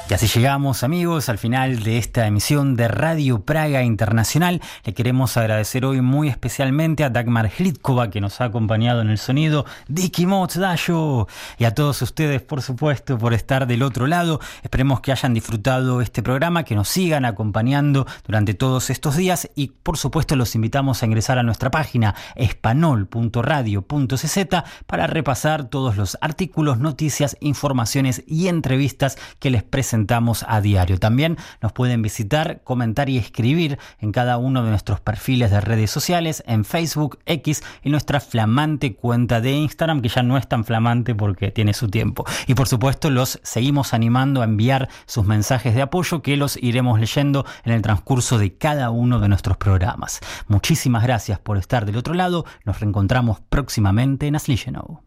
Y así llegamos, amigos, al final de esta emisión de Radio Praga Internacional. Le queremos agradecer hoy muy especialmente a Dagmar Hlídková, que nos ha acompañado en el sonido, Díky moc dajo, y a todos ustedes, por supuesto, por estar del otro lado. Esperemos que hayan disfrutado este programa, que nos sigan acompañando durante todos estos días y, por supuesto, los invitamos a ingresar a nuestra página espanol.radio.cz para repasar todos los artículos, noticias, informaciones y entrevistas que les presentamos a diario. También nos pueden visitar, comentar y escribir en cada uno de nuestros perfiles de redes sociales, en Facebook, X y nuestra flamante cuenta de Instagram, que ya no es tan flamante porque tiene su tiempo. Y por supuesto los seguimos animando a enviar sus mensajes de apoyo, que los iremos leyendo en el transcurso de cada uno de nuestros programas. Muchísimas gracias por estar del otro lado. Nos reencontramos próximamente en Aslichenow.